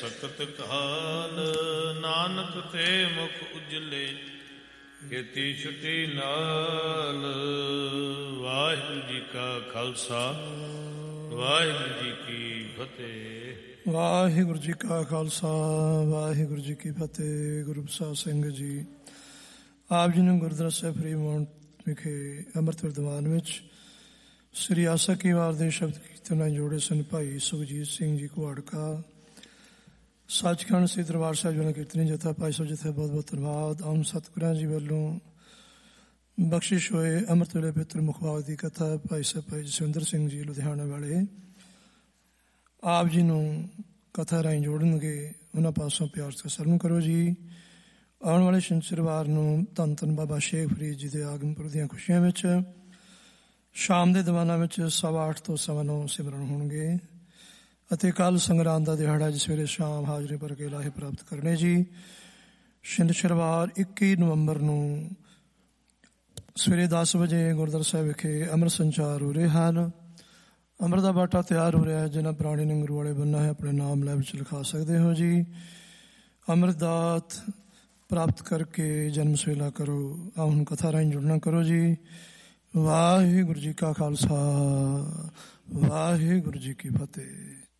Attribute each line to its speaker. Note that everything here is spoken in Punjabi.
Speaker 1: ਸਕਤ ਕਾਲ, ਨਾਨਕ ਤੇ ਮੁਖ ਉਜਲੇ ਕੀਤੀ ਛੁੱਟੀ ਨਾਲ। ਵਾਹਿਗੁਰੂ ਜੀ ਕਾ ਖਾਲਸਾ, ਵਾਹਿਗੁਰੂ ਜੀ ਕੀ ਫਤਿਹ।
Speaker 2: ਵਾਹਿਗੁਰੂ ਜੀ ਕਾ ਖਾਲਸਾ, ਵਾਹਿਗੁਰੂ ਜੀ ਕੀ ਫਤਿਹ। ਗੁਰੂ ਪ੍ਰਸਾਦ ਸਿੰਘ ਜੀ ਆਪ ਜੀ ਨੂੰ ਗੁਰਦੁਆਰਾ ਸਾਹਿਬ ਫਰੀਮੌਂਟ ਵਿਖੇ ਅੰਮ੍ਰਿਤ ਵਿਦਵਾਨ ਵਿੱਚ ਸ੍ਰੀ ਆਸਾ ਕੀ ਵਾਰ ਦੇ ਸ਼ਬਦ ਕੀਰਤਨ ਨਾਲ ਜੋੜੇ ਸਨ ਭਾਈ ਸੁਖਜੀਤ ਸਿੰਘ ਜੀ ਕੁਹਾੜਕਾ। ਸੱਚਖੰਡ ਸ੍ਰੀ ਦਰਬਾਰ ਸਾਹਿਬ ਜੀ ਕੀਰਤਨੀ ਜਥਾ ਭਾਈ ਸਾਹਿਬ ਜਿੱਥੇ ਬਹੁਤ ਬਹੁਤ ਧੰਨਵਾਦ। ਆਮ ਸਤਿਗੁਰਾਂ ਜੀ ਵੱਲੋਂ ਬਖਸ਼ਿਸ਼ ਹੋਏ ਅੰਮ੍ਰਿਤ ਵੇਲੇ ਪਿੱਤਰ ਮੁਖਵਾਕ ਦੀ ਕਥਾ ਭਾਈ ਸਾਹਿਬ ਭਾਈ ਜਸਵਿੰਦਰ ਸਿੰਘ ਜੀ ਲੁਧਿਆਣਾ ਵਾਲੇ ਆਪ ਜੀ ਨੂੰ ਕਥਾ ਰਾਹੀਂ ਜੋੜਨਗੇ। ਉਹਨਾਂ ਪਾਸੋਂ ਪਿਆਰ ਤੋਂ ਸਰਵਣ ਕਰੋ ਜੀ। ਆਉਣ ਵਾਲੇ ਸ਼ਨੀਚਰਵਾਰ ਨੂੰ ਧੰਨ ਧੰਨ ਬਾਬਾ ਸ਼ੇਖ ਫਰੀਦ ਜੀ ਦੇ ਆਗਮਨ ਦੀਆਂ ਖੁਸ਼ੀਆਂ ਵਿੱਚ ਸ਼ਾਮ ਦੇ ਦੀਵਾਨਾਂ ਵਿੱਚ 8:15 ਤੋਂ 9:15 ਸਿਮਰਨ ਹੋਣਗੇ ਅਤੇ ਕੱਲ੍ਹ ਸੰਗਰਾਂਦ ਦਾ ਦਿਹਾੜਾ ਜਿਸ ਵੇਲੇ ਸ਼ਾਮ ਹਾਜ਼ਰੀ ਭਰ ਕੇ ਲਾਹੇ ਪ੍ਰਾਪਤ ਕਰਨੇ ਜੀ। ਸ਼ਨੀਚਰਵਾਰ 21 ਨਵੰਬਰ ਨੂੰ ਸਵੇਰੇ 10 ਵਜੇ ਗੁਰਦੁਆਰਾ ਸਾਹਿਬ ਵਿਖੇ ਅੰਮ੍ਰਿਤ ਸੰਚਾਰ ਹੋ ਰਹੇ ਹਨ। ਅੰਮ੍ਰਿਤ ਦਾ ਬਾਟਾ ਤਿਆਰ ਹੋ ਰਿਹਾ ਹੈ। ਜਿਹਨਾਂ ਪੁਰਾਣੇ ਲੰਗਰ ਵਾਲੇ ਬੰਨਾ ਹੈ ਆਪਣੇ ਨਾਮ ਲੈਬ ਵਿੱਚ ਲਿਖਾ ਸਕਦੇ ਹੋ ਜੀ। ਅੰਮ੍ਰਿਤ ਦਾਤ ਪ੍ਰਾਪਤ ਕਰਕੇ ਜਨਮ ਸਵੇਲਾ ਕਰੋ। ਆਹ ਹੁਣ ਕਥਾ ਰਾਹੀਂ ਜੁੜਨਾ ਕਰੋ ਜੀ। ਵਾਹਿਗੁਰੂ ਜੀ ਕਾ ਖਾਲਸਾ, ਵਾਹਿਗੁਰੂ ਜੀ ਕੀ ਫਤਿਹ।